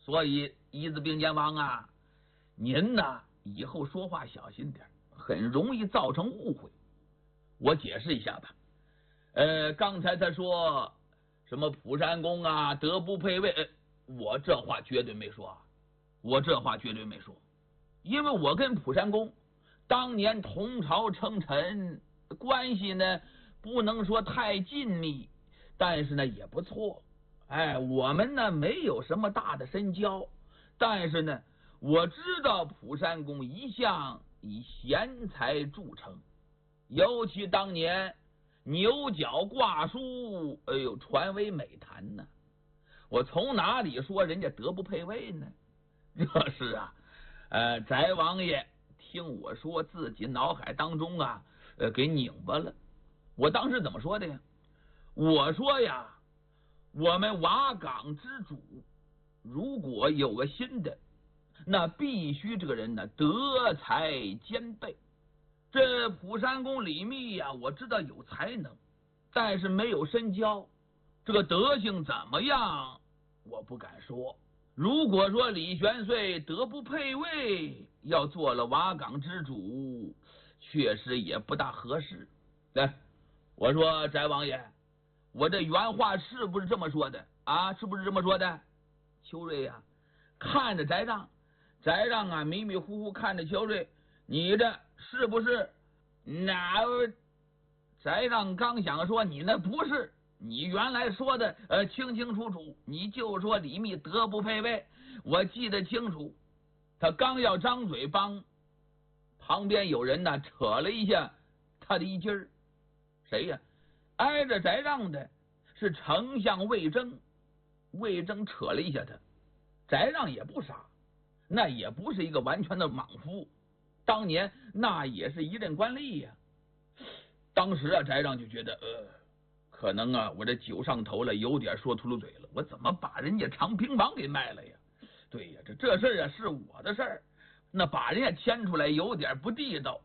所以一字并肩王啊，您呐以后说话小心点，很容易造成误会。我解释一下吧。刚才他说什么蒲山公啊德不配位，我这话绝对没说啊，我这话绝对没说，因为我跟蒲山公当年同朝称臣，关系呢不能说太紧密，但是呢也不错。我们呢没有什么大的深交，但是呢我知道蒲山公一向以贤才著称，尤其当年牛角挂书，哎呦，传为美谈呢。我从哪里说人家德不配位呢？这是啊，翟王爷听我说，自己脑海当中啊，给拧巴了。我当时怎么说的呀？我说呀，我们瓦岗之主如果有个新的，那必须这个人呢德才兼备。这蒲山公李密呀，我知道有才能，但是没有深交，这个德行怎么样，我不敢说。如果说李玄岁德不配位，要做了瓦岗之主，确实也不大合适。对，我说翟王爷，我这原话是不是这么说的啊？是不是这么说的？邱瑞呀，看着翟让，翟让啊迷迷糊糊看着邱瑞，你这是不是？那翟让刚想说你那不是，你原来说的清清楚楚，你就说李密德不配位，我记得清楚。他刚要张嘴帮，旁边有人呢扯了一下他的衣襟儿。谁呀？挨着翟让的是丞相魏征。魏征扯了一下他，翟让也不傻，那也不是一个完全的莽夫，当年那也是一任官吏呀。当时啊，翟让就觉得可能啊我这酒上头了，有点说秃噜嘴了，我怎么把人家长平王给卖了呀？对呀，这事啊是我的事儿，那把人家牵出来有点不地道。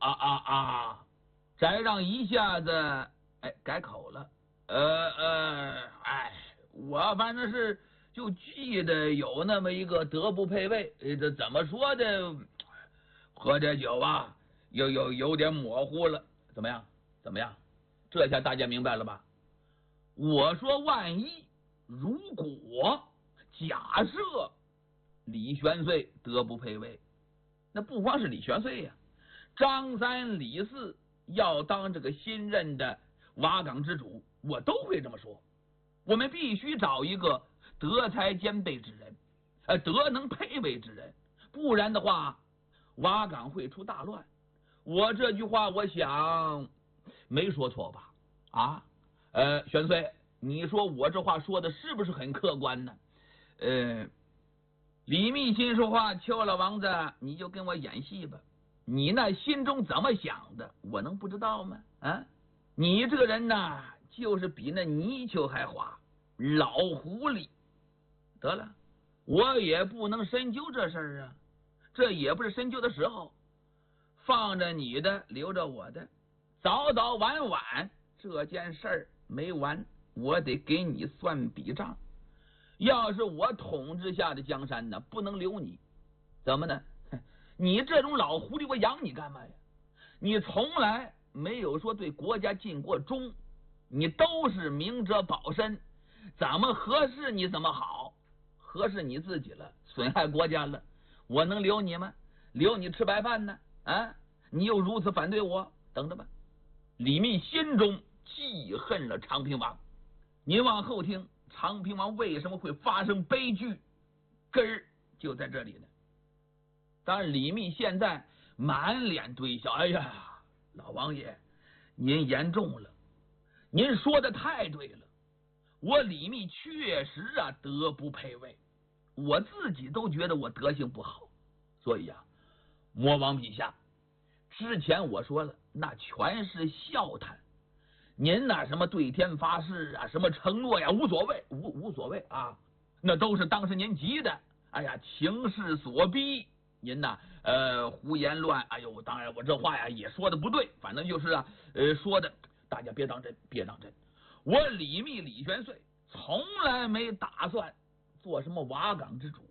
翟让一下子改口了。我反正是就记得有那么一个德不配位，这怎么说的？喝点酒啊，有点模糊了。怎么样？这下大家明白了吧？我说万一如果假设李玄岁德不配位，那不光是李玄岁呀，张三李四要当这个新任的瓦岗之主，我都会这么说。我们必须找一个德才兼备之人，德能配位之人，不然的话瓦岗会出大乱。我这句话我想没说错吧？玄岁，你说我这话说的是不是很客观呢？李密心说话，邱老王子你就跟我演戏吧，你那心中怎么想的我能不知道吗？你这个人呐，就是比那泥鳅还滑，老狐狸。得了，我也不能深究这事儿啊，这也不是深究的时候，放着你的，留着我的，早早晚晚这件事儿没完，我得给你算笔账。要是我统治下的江山呢，不能留你，怎么呢？你这种老狐狸，我养你干嘛呀？你从来没有说对国家尽过忠，你都是明哲保身，怎么合适你怎么好，合适你自己了，损害国家了，我能留你吗？留你吃白饭呢？你又如此反对我，等着吧。李密心中记恨了长平王，您往后听，长平王为什么会发生悲剧，根儿就在这里呢。当然李密现在满脸堆笑，哎呀，老王爷您言重了，您说的太对了，我李密确实啊德不配位，我自己都觉得我德行不好，所以啊魔王陛下，之前我说了那全是笑谈，您那什么对天发誓啊，什么承诺呀，无所谓，无所谓啊，那都是当时您急的，情势所逼，您呐胡言乱，当然我这话呀也说的不对，反正就是说的大家别当真，我李密李玄岁从来没打算做什么瓦岗之主，